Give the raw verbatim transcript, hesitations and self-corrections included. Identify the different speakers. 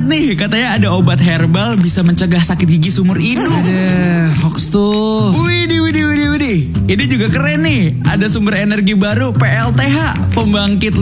Speaker 1: nih, katanya ada obat herbal bisa mencegah sakit gigi seumur hidup.
Speaker 2: Ada hoax tuh.
Speaker 1: Widih, widih, widih, widih. Ini juga keren nih. Ada sumber energi baru P L T H, pembangkit